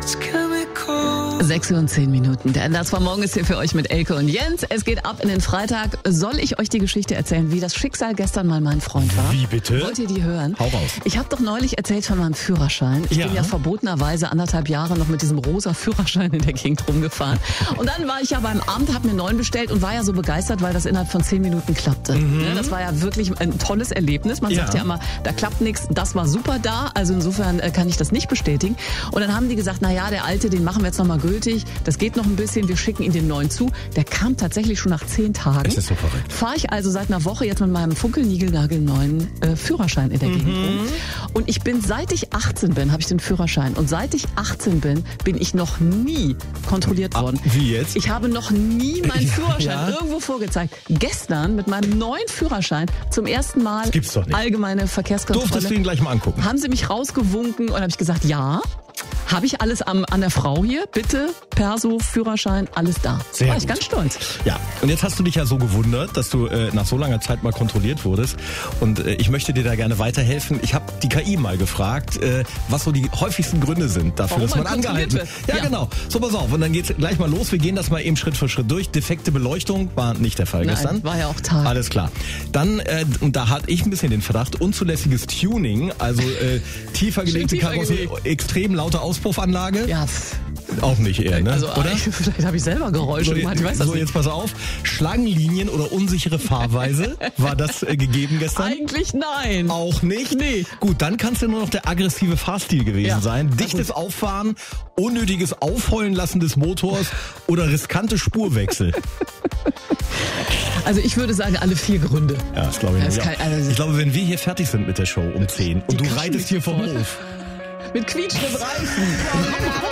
6:10. Der Anlass von morgen ist hier für euch mit Elke und Jens. Es geht ab in den Freitag. Soll ich euch die Geschichte erzählen, wie das Schicksal gestern mal mein Freund war? Wie bitte? Wollt ihr die hören? Hau raus. Ich habe doch neulich erzählt von meinem Führerschein. Ich bin ja verbotenerweise 1,5 Jahre noch mit diesem rosa Führerschein in der Gegend rumgefahren. Und dann war ich ja beim Amt, habe mir einen neuen bestellt und war ja so begeistert, weil das innerhalb von 10 Minuten klappte. Das war ja wirklich ein tolles Erlebnis. Man sagt ja immer, da klappt nichts. Das war super da. Also insofern kann ich das nicht bestätigen. Und dann haben die gesagt, naja, der alte, den machen wir jetzt nochmal gültig. Das geht noch ein bisschen, wir schicken ihn den neuen zu. Der kam tatsächlich schon nach 10 Tagen. Das ist so verrückt. Fahre ich also seit einer Woche jetzt mit meinem funkelnigelnagelneuen Führerschein in der Gegend rum. Und ich bin, seit ich 18 bin, habe ich den Führerschein. Und seit ich 18 bin, bin ich noch nie kontrolliert worden. Wie jetzt? Ich habe noch nie meinen Führerschein irgendwo vorgezeigt. Gestern mit meinem neuen Führerschein zum ersten Mal Das gibt's doch nicht. allgemeine Verkehrskontrolle. Durftest du ihn gleich mal angucken? Haben sie mich rausgewunken und habe ich gesagt, ja. Habe ich alles an der Frau hier? Bitte, Perso, Führerschein, alles da. Sehr war ich gut. ganz stolz. Ja, und jetzt hast du dich ja so gewundert, dass du nach so langer Zeit mal kontrolliert wurdest. Und ich möchte dir da gerne weiterhelfen. Ich habe die KI mal gefragt, was so die häufigsten Gründe sind dafür, Warum dass man man angehalten wird. kontrolliert Ja, wird. genau. So, pass auf. Und dann geht's gleich mal los. Wir gehen das mal eben Schritt für Schritt durch. Defekte Beleuchtung war nicht der Fall gestern. Nein, war ja auch Tag. Alles klar. Dann, und da hatte ich ein bisschen den Verdacht, unzulässiges Tuning, also tiefer gelegte tiefer Karosserie, extrem laute Auspuffanlage. Ja, Auch nicht eher, ne? also oder? vielleicht habe ich selber Geräusche gemacht, ich weiß das So, nicht. jetzt pass auf. Schlangenlinien oder unsichere Fahrweise, war das gegeben gestern? Eigentlich nein. Auch nicht? Nee. Gut, dann kann es ja nur noch der aggressive Fahrstil gewesen Ja. sein. Na Dichtes gut. Auffahren, unnötiges Aufheulen lassen des Motors oder riskante Spurwechsel. Also ich würde sagen, alle 4 Gründe. Ja, das glaube ich Das nicht. kann- also- Ich glaube, wenn wir hier fertig sind mit der Show um 10 und du kannst du reitest nicht hier vom sofort. Hof. Mit quietschenden Reifen.